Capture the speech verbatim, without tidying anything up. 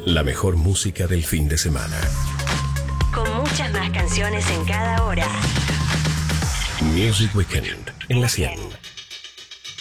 La mejor música del fin de semana. Con muchas más canciones en cada hora. Music Weekend en la cien.